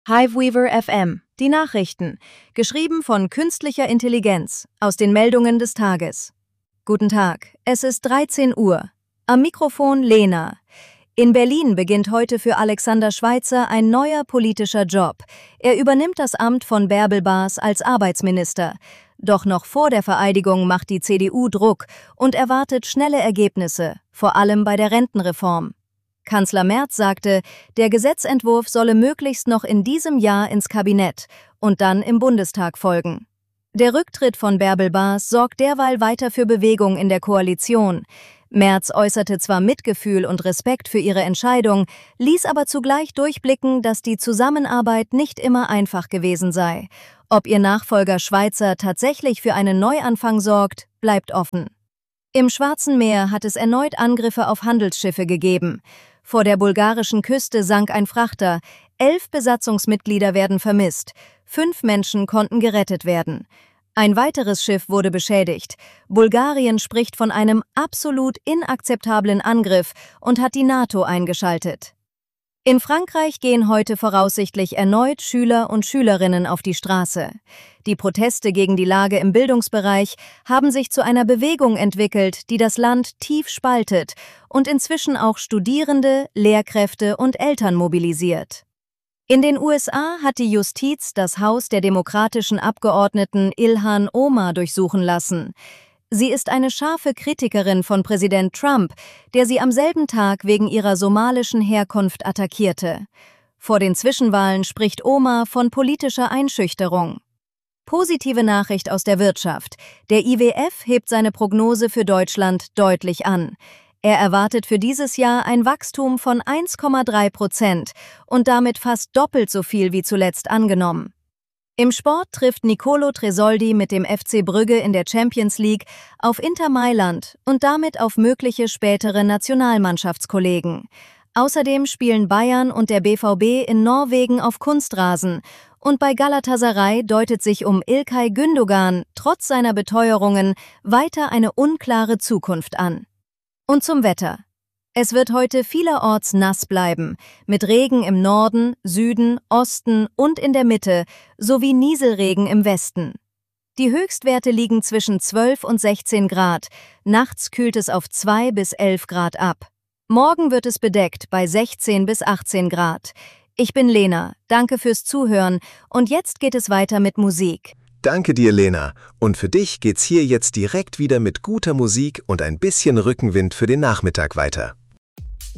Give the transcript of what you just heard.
Hiveweaver FM, die Nachrichten, geschrieben von künstlicher Intelligenz, aus den Meldungen des Tages. Guten Tag, es ist 13 Uhr. Am Mikrofon Lena. In Berlin beginnt heute für Alexander Schweitzer ein neuer politischer Job. Er übernimmt das Amt von Bärbel Bas als Arbeitsminister. Doch noch vor der Vereidigung macht die CDU Druck und erwartet schnelle Ergebnisse, vor allem bei der Rentenreform. Kanzler Merz sagte, der Gesetzentwurf solle möglichst noch in diesem Jahr ins Kabinett und dann im Bundestag folgen. Der Rücktritt von Bärbel Bas sorgt derweil weiter für Bewegung in der Koalition. Merz äußerte zwar Mitgefühl und Respekt für ihre Entscheidung, ließ aber zugleich durchblicken, dass die Zusammenarbeit nicht immer einfach gewesen sei. Ob ihr Nachfolger Schweitzer tatsächlich für einen Neuanfang sorgt, bleibt offen. Im Schwarzen Meer hat es erneut Angriffe auf Handelsschiffe gegeben. Vor der bulgarischen Küste sank ein Frachter, 11 Besatzungsmitglieder werden vermisst, 5 Menschen konnten gerettet werden. Ein weiteres Schiff wurde beschädigt. Bulgarien spricht von einem absolut inakzeptablen Angriff und hat die NATO eingeschaltet. In Frankreich gehen heute voraussichtlich erneut Schüler und Schülerinnen auf die Straße. Die Proteste gegen die Lage im Bildungsbereich haben sich zu einer Bewegung entwickelt, die das Land tief spaltet und inzwischen auch Studierende, Lehrkräfte und Eltern mobilisiert. In den USA hat die Justiz das Haus der demokratischen Abgeordneten Ilhan Omar durchsuchen lassen. Sie ist eine scharfe Kritikerin von Präsident Trump, der sie am selben Tag wegen ihrer somalischen Herkunft attackierte. Vor den Zwischenwahlen spricht Omar von politischer Einschüchterung. Positive Nachricht aus der Wirtschaft. Der IWF hebt seine Prognose für Deutschland deutlich an. Er erwartet für dieses Jahr ein Wachstum von 1,3% und damit fast doppelt so viel wie zuletzt angenommen. Im Sport trifft Nicolo Tresoldi mit dem FC Brügge in der Champions League auf Inter Mailand und damit auf mögliche spätere Nationalmannschaftskollegen. Außerdem spielen Bayern und der BVB in Norwegen auf Kunstrasen und bei Galatasaray deutet sich um İlkay Gündoğan trotz seiner Beteuerungen weiter eine unklare Zukunft an. Und zum Wetter. Es wird heute vielerorts nass bleiben, mit Regen im Norden, Süden, Osten und in der Mitte sowie Nieselregen im Westen. Die Höchstwerte liegen zwischen 12 und 16 Grad, nachts kühlt es auf 2 bis 11 Grad ab. Morgen wird es bedeckt bei 16 bis 18 Grad. Ich bin Lena, danke fürs Zuhören und jetzt geht es weiter mit Musik. Danke dir, Lena. Und für dich geht's hier jetzt direkt wieder mit guter Musik und ein bisschen Rückenwind für den Nachmittag weiter.